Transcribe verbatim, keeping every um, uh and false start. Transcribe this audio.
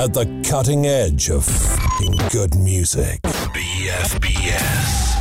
at the cutting edge of f***ing good music. B F B S.